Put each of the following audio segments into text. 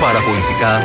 Παραπολιτικά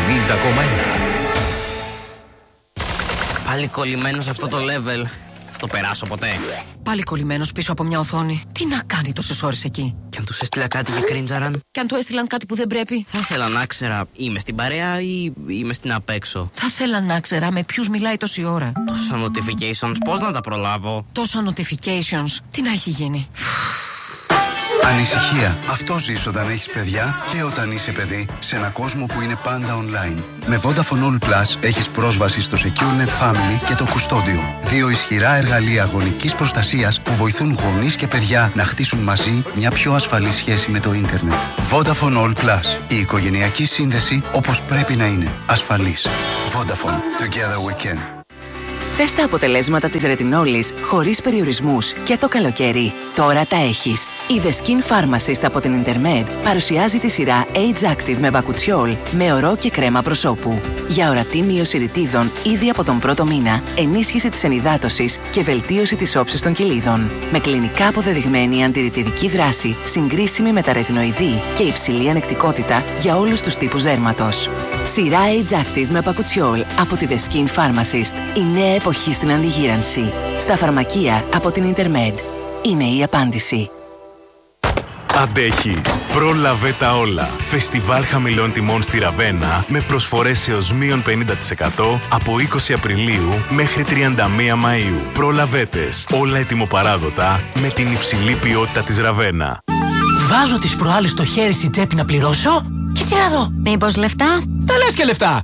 90,1. Πάλι κολλημένο σε αυτό το level. Θα το περάσω ποτέ. Πάλι κολλημένος πίσω από μια οθόνη. Τι να κάνει τόσες ώρες εκεί? Και αν τους έστειλα κάτι και κρίντζαραν. Και αν του έστειλαν κάτι που δεν πρέπει. Θα ήθελα να ξέρα, είμαι στην παρέα ή είμαι στην απ' έξω. Θα ήθελα να ξέρα με ποιους μιλάει τόση ώρα. Τόσα notifications, πώς να τα προλάβω? Τόσα notifications, τι να έχει γίνει? Ανησυχία. Αυτό ζεις όταν έχεις παιδιά και όταν είσαι παιδί σε ένα κόσμο που είναι πάντα online. Με Vodafone All Plus έχεις πρόσβαση στο SecureNet Family και το Κουστόντιο. Δύο ισχυρά εργαλεία γονικής προστασίας που βοηθούν γονείς και παιδιά να χτίσουν μαζί μια πιο ασφαλή σχέση με το ίντερνετ. Vodafone All Plus. Η οικογενειακή σύνδεση όπως πρέπει να είναι. Ασφαλής. Vodafone. Together we can. Θες τα αποτελέσματα της ρετινόλης χωρίς περιορισμούς και το καλοκαίρι. Τώρα τα έχεις. Η The Skin Pharmacist από την Intermed παρουσιάζει τη σειρά Age Active με μπακουτσιόλ, με ορό και κρέμα προσώπου. Για ορατή μείωση ρητίδων ήδη από τον πρώτο μήνα, ενίσχυση της ενυδάτωσης και βελτίωση της όψης των κυλίδων. Με κλινικά αποδεδειγμένη αντιρρητιδική δράση, συγκρίσιμη με τα ρετινοειδή και υψηλή ανεκτικότητα για όλους τους τύπους δέρματος. Σειρά Age Active με μπακουτσιόλ από τη The Skin Pharmacist. Η νέα εποχή στην αντιγύρανση. Στα φαρμακεία από την Intermed. Είναι η απάντηση. Αντέχεις. Πρόλαβε τα όλα. Φεστιβάλ χαμηλών τιμών στη Ραβένα με προσφορές έως μείον 50% από 20 Απριλίου μέχρι 31 Μαΐου. Προλαβέτες. Όλα ετοιμοπαράδοτα με την υψηλή ποιότητα της Ραβένα. Βάζω τις προάλλες στο χέρι στην τσέπη να πληρώσω και τι να δω. Μήπως λεφτά? Τα λες και λεφτά.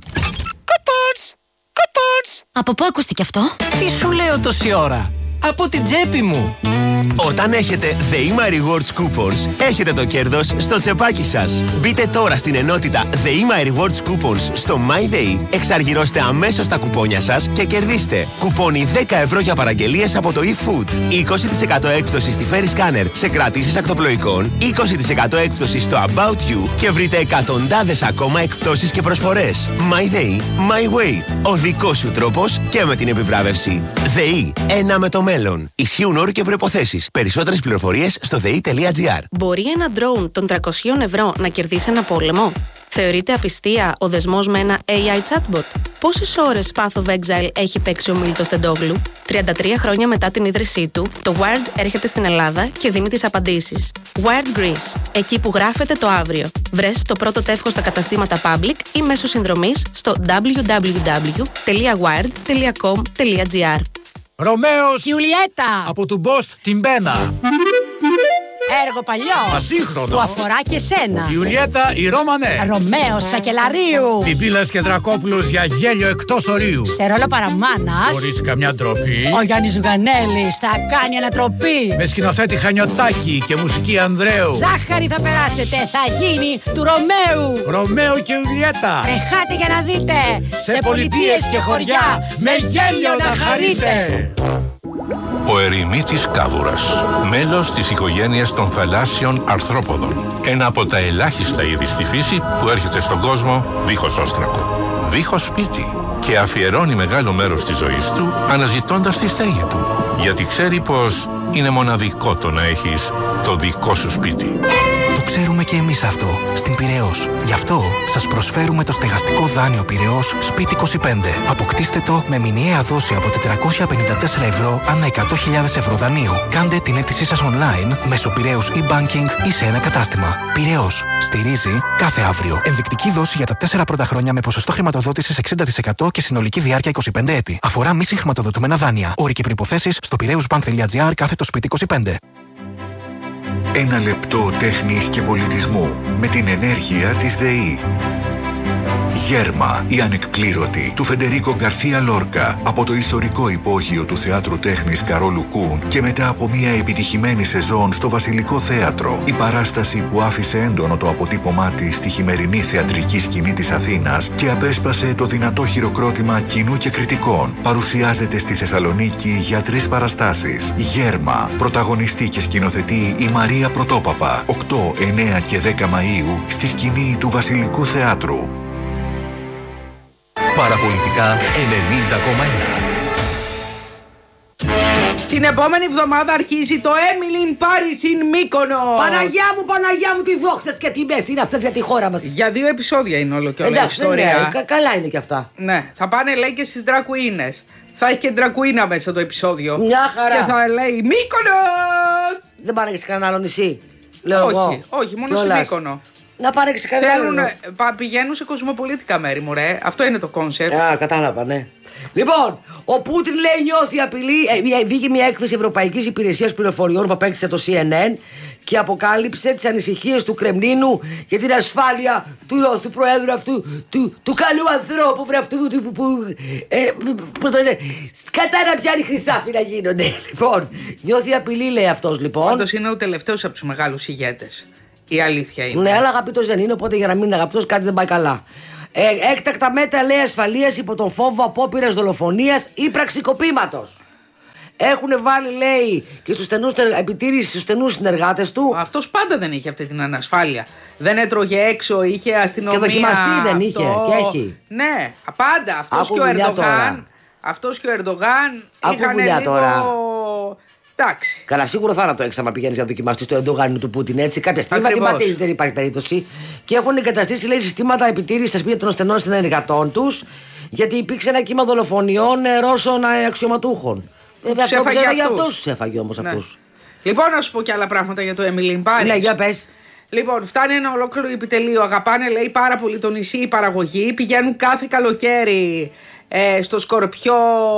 Από πού ακούστηκε αυτό? Τι σου λέω τόση ώρα? Από την τσέπη μου. Όταν έχετε The My Rewards Coupons, έχετε το κέρδος στο τσεπάκι σας. Μπείτε τώρα στην ενότητα The My Rewards Coupons στο MyDay, εξαργυρώστε αμέσως τα κουπόνια σας και κερδίστε κουπόνι 10 ευρώ για παραγγελίες από το eFood, 20% έκπτωση στη Ferry Scanner σε κρατήσεις ακτοπλοϊκών, 20% έκπτωση στο About You και βρείτε εκατοντάδες ακόμα εκπτώσεις και προσφορές. MyDay, My Way. Ο δικός σου τρόπος και με την επιβράβευση. ΔΕΗ. Ένα με το μέλλον. Ισχύουν όροι και προϋποθέσεις. Περισσότερες πληροφορίες στο ΔΕΗ.gr. Μπορεί ένα drone των 300 ευρώ να κερδίσει ένα πόλεμο? Θεωρείται απιστία ο δεσμός με ένα AI chatbot? Πόσες ώρες Path of Exile έχει παίξει ο Μίλτος Τεντόγλου? 33 χρόνια μετά την ίδρυσή του, το Wired έρχεται στην Ελλάδα και δίνει τις απαντήσεις. Wired Greece, εκεί που γράφεται το αύριο. Βρες το πρώτο τεύχος στα καταστήματα Public ή μέσω συνδρομής στο www.wired.com.gr. Ρωμαίος Γιουλιέτα από του Μπόστ την Μπένα. Έργο παλιό Ασύγχρονο που αφορά και σένα. Γιουλιέτα η Ρώμανε. Ρωμαίος Σακελαρίου. Πιπίλας και Δρακόπουλος για γέλιο εκτός ορίου. Σε ρόλο παραμάνας. Χωρίς καμιά ντροπή. Ο Γιάννης Ζουγανέλης θα κάνει ανατροπή. Με σκηνοθέτη Χανιωτάκη και μουσική Ανδρέου. Ζάχαρη θα περάσετε, θα γίνει του Ρωμαίου. Ρωμαίο και Ιουλιέτα. Τρεχάτε για να δείτε. Σε πολιτείες και χωριά με γέλιο να χαρείτε. Ο ερημίτης κάβουρας, μέλος της οικογένειας των θαλάσσιων αρθρόποδων. Ένα από τα ελάχιστα είδη στη φύση που έρχεται στον κόσμο δίχως όστρακο, δίχως σπίτι και αφιερώνει μεγάλο μέρος της ζωής του αναζητώντας τη στέγη του. Γιατί ξέρει πως είναι μοναδικό το να έχεις το δικό σου σπίτι. Το ξέρουμε και εμείς αυτό στην Πειραιώς. Γι' αυτό σας προσφέρουμε το στεγαστικό δάνειο Πειραιώς Σπίτι 25. Αποκτήστε το με μηνιαία δόση από 454 ευρώ ανά 100.000 ευρώ δανείου. Κάντε την αίτησή σας online μέσω Πειραιώς e-banking ή σε ένα κατάστημα. Πειραιώς. Στηρίζει κάθε αύριο. Ενδεικτική δόση για τα 4 πρώτα χρόνια με ποσοστό χρηματοδότησης 60% και συνολική διάρκεια 25 έτη. Αφορά μη συγχρηματοδοτούμενα δάνεια. Όροι και προϋποθέσεις στο piraeusbank.gr/σπίτι 25. Ένα λεπτό τέχνης και πολιτισμού με την ενέργεια της ΔΕΗ. Γέρμα, η ανεκπλήρωτη του Φεντερίκο Γκαρθία Λόρκα από το ιστορικό υπόγειο του Θεάτρου Τέχνης Καρόλου Κούν και μετά από μια επιτυχημένη σεζόν στο Βασιλικό Θέατρο. Η παράσταση που άφησε έντονο το αποτύπωμά της στη χειμερινή θεατρική σκηνή της Αθήνας και απέσπασε το δυνατό χειροκρότημα κοινού και κριτικών. Παρουσιάζεται στη Θεσσαλονίκη για 3 παραστάσεις. Γέρμα, πρωταγωνιστή και σκηνοθετεί η Μαρία Πρωτόπαπα. 8, 9 και 10 Μαΐου στη σκηνή του Βασιλικού Θεάτρου. Παραπολιτικά 90,1. Την επόμενη εβδομάδα αρχίζει το Emily in Paris in Mykonos. Παναγιά μου, τι δόξες και τιμές είναι αυτές για τη χώρα μας. Για 2 επεισόδια είναι όλο και όλη η ιστορία. Ναι, καλά είναι και αυτά. Ναι, θα πάνε λέει και στις ντρακουίνες. Θα έχει και ντρακουίνα μέσα το επεισόδιο. Μια χαρά. Και θα λέει Μύκονος! Δεν πάνε και σε κανένα άλλο νησί. Λέω εγώ. Όχι, μόνο σε Μύκονο. Να πάνε και σε κανένα άλλο. Πηγαίνουν σε κοσμοπολίτικα μέρη, μωρέ. Αυτό είναι το κόνσεπτ. Κατάλαβα, ναι. Λοιπόν, ο Πούτιν λέει νιώθει απειλή. Βγήκε μια έκθεση Ευρωπαϊκής Υπηρεσίας Πληροφοριών που απέκτησε το CNN και αποκάλυψε τις ανησυχίες του Κρεμλίνου για την ασφάλεια του Ρώσου Προέδρου αυτού, του καλού ανθρώπου που το λένε. Κατά να πιάνει χρυσάφι να γίνονται. Λοιπόν, νιώθει απειλή, λέει αυτός λοιπόν. Όντως είναι ο τελευταίος από τους μεγάλους ηγέτες. Η αλήθεια είναι. Ναι, αλλά αγαπητός δεν είναι, οπότε για να μην είναι αγαπητός κάτι δεν πάει καλά. Έκτακτα μέτρα, λέει, ασφαλείας υπό τον φόβο απόπειρας δολοφονίας ή πραξικοπήματος. Έχουν βάλει, λέει, και επιτήρηση στους στενούς συνεργάτες του. Αυτός πάντα δεν είχε αυτή την ανασφάλεια. Δεν έτρωγε έξω, είχε αστυνομία. Και δοκιμαστή δεν είχε και έχει. Ναι, πάντα. Αυτός και ο Ερντογάν είχαν λίγο... Τώρα. Εντάξει. Καλά, σίγουρο θάνατο έχεις άμα πηγαίνεις να δοκιμαστείς το Ερντογάν του Πούτιν, έτσι. Κάποια στιγμή βατιματίζεις, δεν υπάρχει περίπτωση. Και έχουν εγκαταστήσει, λέει, συστήματα επιτήρησης στα σπίτια των στενών συνεργατών τους, γιατί υπήρξε ένα κύμα δολοφονιών Ρώσων αξιωματούχων. Βέβαια, αυτούς τους έφαγε όμως αυτούς. Λοιπόν, να σου πω και άλλα πράγματα για το Emily in Paris. Ναι, για πες. Λοιπόν, φτάνει ένα ολόκληρο επιτελείο. Αγαπάνε, λέει, πάρα πολύ το νησί η παραγωγή. Πηγαίνουν κάθε καλοκαίρι στο Σκορπιό,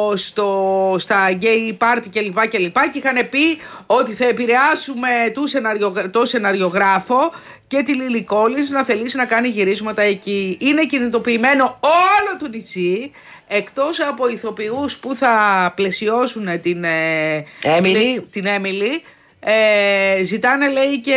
στα γκέι πάρτι κλπ. Και είχαν πει ότι θα επηρεάσουμε το σεναριογράφο και τη Λίλι Κόλλινς να θελήσει να κάνει γυρίσματα εκεί. Είναι κινητοποιημένο όλο το νησί, εκτός από ηθοποιούς που θα πλαισιώσουν την Έμιλι. Ζητάνε, λέει, και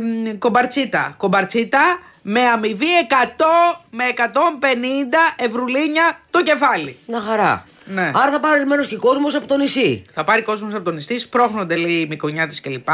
κομπαρτσίτα με αμοιβή 100 με 150 ευρουλίνια το κεφάλι. Να χαρά. Ναι. Άρα θα πάρει μέρος και κόσμος από το νησί. Θα πάρει κόσμος από το νησί, σπρώχνονται, λέει, οι Μικονιάτες κλπ.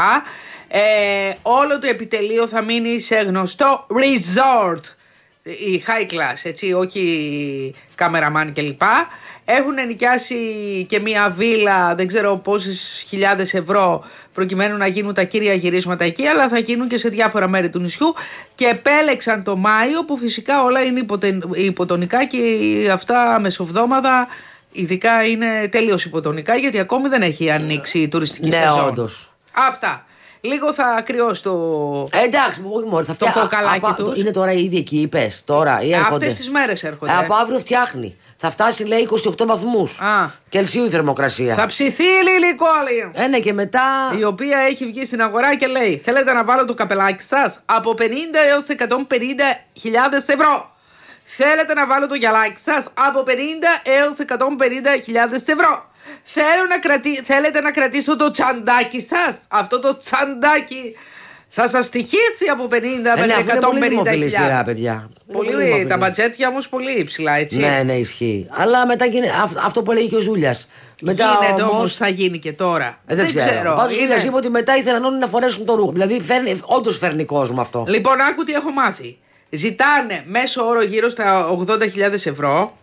Όλο το επιτελείο θα μείνει σε γνωστό resort. Η high class, έτσι, όχι καμεραμάν κλπ. Έχουν ενοικιάσει και μία βίλα, δεν ξέρω πόσες χιλιάδες ευρώ, προκειμένου να γίνουν τα κύρια γυρίσματα εκεί, αλλά θα γίνουν και σε διάφορα μέρη του νησιού. Και επέλεξαν το Μάιο, που φυσικά όλα είναι υποτονικά και αυτά μεσοβδόμαδα ειδικά είναι τελείως υποτονικά, γιατί ακόμη δεν έχει ανοίξει η τουριστική σεζόν. Ναι, όντως. Αυτά. Λίγο θα κρυώσει το. Εντάξει, όχι, θα φτιάξει. Το κοκαλάκι του. Είναι τώρα ήδη εκεί, είπες. Τώρα ή έρχονται. Αυτές τις μέρες έρχονται. Από αύριο φτιάχνει. Θα φτάσει, λέει, 28 βαθμούς Κελσίου η θερμοκρασία. Θα ψηθεί η Λίλι Κόλλινς. Ναι, και μετά. Η οποία έχει βγει στην αγορά και λέει: θέλετε να βάλω το καπελάκι σας από 50 έως 150.000 ευρώ. Θέλετε να βάλω το γυαλάκι σας από 50 έως 150.000 ευρώ. Θέλετε να κρατήσω το τσαντάκι σας. Αυτό το τσαντάκι θα σας στοιχήσει από 50 μέχρι 150.000. παιδιά. Πολύ, τα μπατζέτια όμως πολύ υψηλά, έτσι. Ναι, ισχύει. Αλλά μετά αυτό που λέει και ο Ζούλιας. Γίνεται όμως, θα γίνει και τώρα. Δεν ξέρω. Πάντως ο Ζούλιας είπε ότι μετά ήθελαν όλοι να φορέσουν το ρούχο. Δηλαδή όντως φέρνει κόσμο αυτό. Λοιπόν, άκου τι έχω μάθει. Ζητάνε μέσο όρο γύρω στα 80.000 ευρώ.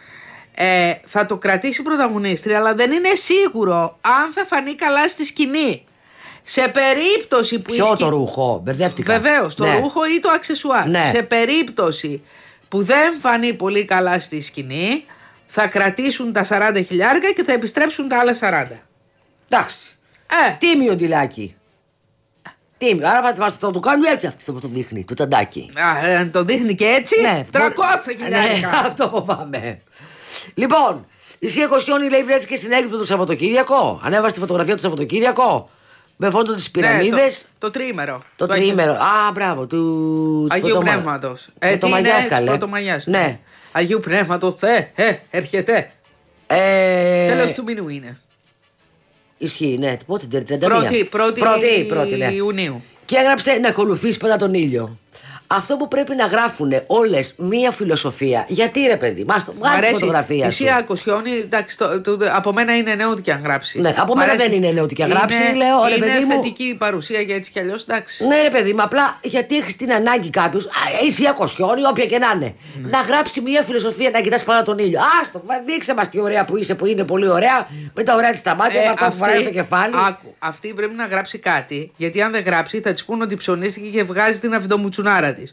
Θα το κρατήσει πρωταγωνίστρια, αλλά δεν είναι σίγουρο αν θα φανεί καλά στη σκηνή. Σε περίπτωση που. Ποιο το ρούχο, μπερδεύτηκα. Βεβαίως, το ρούχο ή το αξεσουάρ. Ναι. Σε περίπτωση που δεν φανεί πολύ καλά στη σκηνή, θα κρατήσουν τα 40.000 και θα επιστρέψουν τα άλλα 40. Εντάξει. Τίμιο ντυλάκι. Τίμιο. Άρα θα το κάνουν έτσι αυτό που το δείχνει, το τσαντάκι. Το δείχνει και έτσι. Ναι, 300.000. Ναι, αυτό που πάμε. Λοιπόν, η Σία Κοσιόνη, λέει, βρέθηκε στην Αίγυπτο το Σαββατοκύριακο. Ανέβασε τη φωτογραφία του Σαββατοκύριακο. Με φόντο τις πυραμίδες. Ναι, το τρίμερο. Το τρίμερο. Α, μπράβο. Του Αγίου Πνεύματος. Το Μαγιάς, καλέ. Ναι. Αγίου Πνεύματος. Έρχεται. Τέλος του μήνου είναι. Ισχύει, ναι. Πότε, 31. Πρώτη ναι. Ιουνίου. Και έγραψε να ακολουθείς πάντα τον ήλιο. Αυτό που πρέπει να γράφουν όλες μία φιλοσοφία. Γιατί ρε παιδί, βγάλει τη φωτογραφία σου. Η Σία Κοσιόνη, εντάξει, από μένα είναι νέο ότι και αν γράψει. Ναι, από μένα δεν είναι νέο ότι και αν γράψει. Λέω, ρε παιδί μου. Είναι θετική η παρουσία για έτσι κι αλλιώς, εντάξει. Ναι, ρε παιδί μου, απλά γιατί έχει την ανάγκη κάποιο, η Σία Κοσιόνη, όποια και να είναι, να γράψει μία φιλοσοφία, να κοιτάς πάνω τον ήλιο. Άστο, δείξε μας τι ωραία που είσαι, που είναι πολύ ωραία, με τα ωραία της τα μάτια, με αυτό που φοράει το κεφάλι. Αυτή πρέπει να γράψει κάτι, γιατί αν δεν γράψει θα της πούνε ότι ψωνίστηκε και βγάζει την αυδομουτσουνάρα της.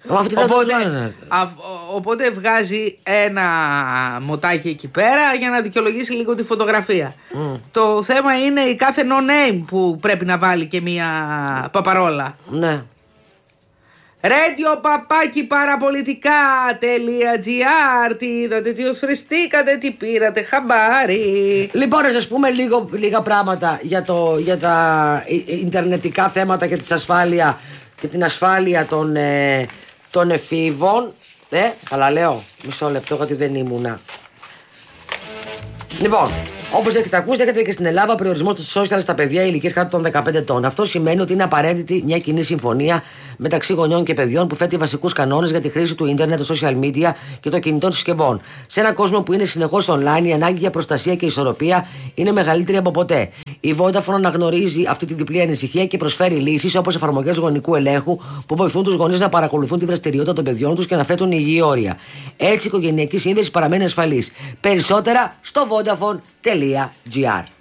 Οπότε βγάζει ένα μοτάκι εκεί πέρα για να δικαιολογήσει λίγο τη φωτογραφία. Το θέμα είναι η κάθε no-name που πρέπει να βάλει και μία παπαρόλα. Ναι. Radio παπάκι παραπολιτικά.gr. Τι είδατε, τι οσφριστήκατε, τι πήρατε χαμπάρι. Λοιπόν, να σας πούμε λίγα πράγματα για τα ιντερνετικά θέματα και την ασφάλεια των εφήβων. Καλά λέω, μισό λεπτό γιατί δεν ήμουνα. Λοιπόν, όπως έχετε ακούσει, έχετε και στην Ελλάδα περιορισμό του social στα παιδιά ηλικίας κάτω των 15 ετών. Αυτό σημαίνει ότι είναι απαραίτητη μια κοινή συμφωνία μεταξύ γονιών και παιδιών που θέτει βασικούς κανόνες για τη χρήση του ίντερνετ, των social media και των κινητών συσκευών. Σε έναν κόσμο που είναι συνεχώς online, η ανάγκη για προστασία και ισορροπία είναι μεγαλύτερη από ποτέ. Η Vodafone αναγνωρίζει αυτή τη διπλή ανησυχία και προσφέρει λύσεις όπως εφαρμογές γονικού ελέγχου που βοηθούν τους γονείς να παρακολουθούν τη δραστηριότητα των παιδιών τους και να θέτουν υγιή όρια. Έτσι η οικογενειακή σύνδεση παραμένει ασφαλής. Περισσότερα στο Vodafone.gr.